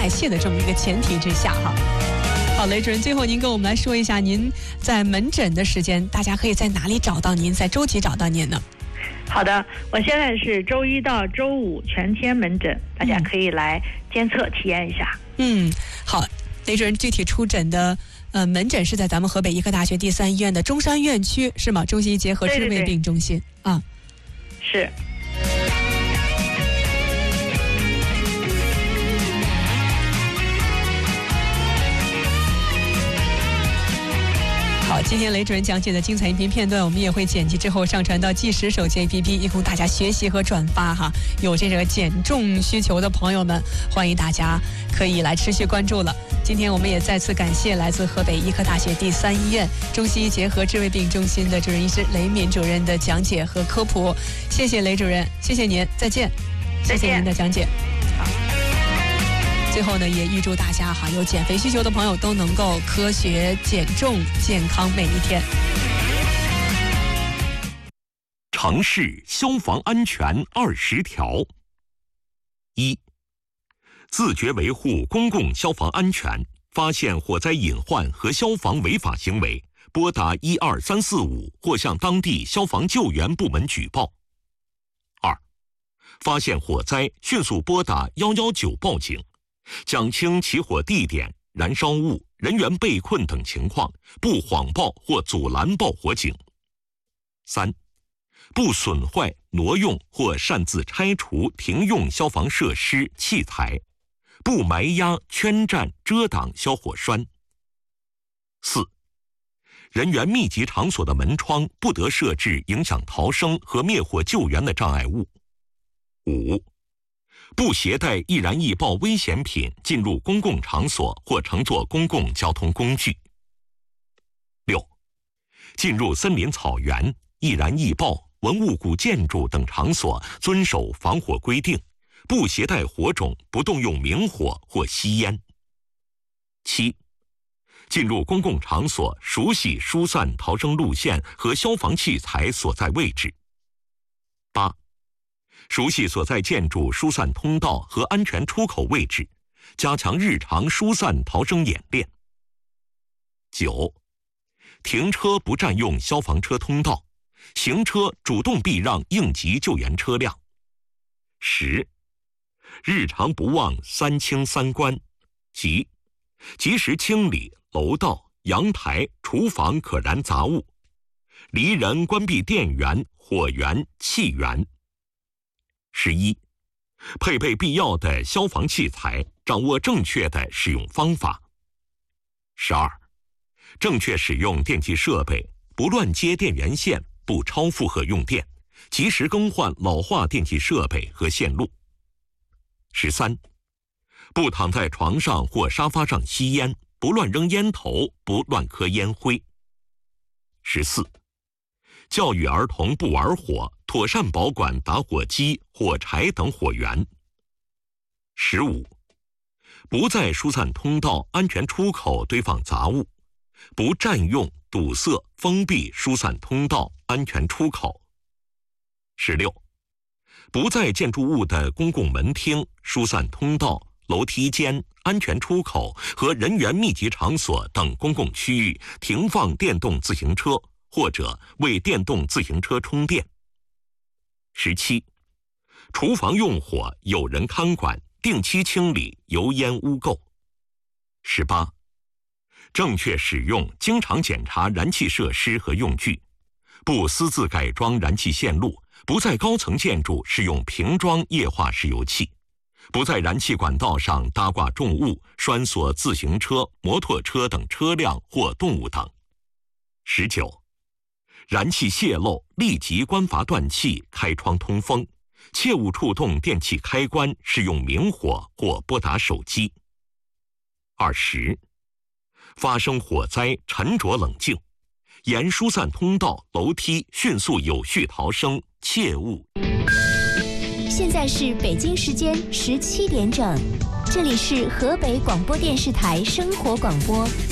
代谢的这么一个前提之下哈。好，雷主任，最后您跟我们来说一下，您在门诊的时间，大家可以在哪里找到您，在周几找到您呢？ 好的，我现在是周一到周五全天门诊，大家可以来监测体验一下。 好，雷主任具体出诊的门诊是在咱们河北医科大学第3医院的中山院区是吗？中西医结合治胃病中心。 对啊，是。 好，今天雷主任讲解的精彩音频片段，我们也会剪辑之后上传到计时手机 APP， 以供大家学习和转发哈。有这个减重需求的朋友们，欢迎大家可以来持续关注了。今天我们也再次感谢来自河北医科大学第3医院中西医结合治胃病中心的主任医师雷敏主任的讲解和科普，谢谢雷主任，谢谢您，再见，谢谢您的讲解。最后呢，也预祝大家哈，有减肥需求的朋友都能够科学减重，健康每一天。 城市消防安全20条：1、自觉维护公共消防安全，发现火灾隐患和消防违法行为，拨打12345或向当地消防救援部门举报。2、发现火灾，迅速拨打119报警。讲清起火地点、燃烧物、人员被困等情况，不谎报或阻拦报火警。3、不损坏、挪用或擅自拆除停用消防设施、器材，不埋压、圈占、遮挡消火栓。4、人员密集场所的门窗不得设置影响逃生和灭火救援的障碍物。5、不携带易燃易爆危险品进入公共场所或乘坐公共交通工具。6、进入森林草原、易燃易爆、文物古建筑等场所遵守防火规定，不携带火种，不动用明火或吸烟。7、进入公共场所熟悉疏散逃生路线和消防器材所在位置。8、熟悉所在建筑疏散通道和安全出口位置，加强日常疏散逃生演练。9、停车不占用消防车通道，行车主动避让应急救援车辆。10、日常不忘3清3关，即及时清理楼道、阳台、厨房可燃杂物，离人关闭电源、火源、气源。11、配备必要的消防器材，掌握正确的使用方法。12、正确使用电气设备，不乱接电源线，不超负荷用电，及时更换老化电气设备和线路。13、不躺在床上或沙发上吸烟，不乱扔烟头，不乱磕烟灰。14、教育儿童不玩火，妥善保管打火机、火柴等火源。15、不在疏散通道、安全出口堆放杂物，不占用、堵塞、封闭疏散通道、安全出口。16、不在建筑物的公共门厅、疏散通道、楼梯间、安全出口和人员密集场所等公共区域停放电动自行车，或者为电动自行车充电。17、厨房用火有人看管，定期清理油烟污垢。18、正确使用、经常检查燃气设施和用具，不私自改装燃气线路，不在高层建筑使用瓶装液化石油气，不在燃气管道上搭挂重物、拴锁自行车、摩托车等车辆或动物等。19、燃气泄漏，立即关阀断气，开窗通风，切勿触动电器开关，使用明火或拨打手机。20、发生火灾，沉着冷静，沿疏散通道、楼梯迅速有序逃生，切勿。 现在是北京时间17点整，这里是河北广播电视台生活广播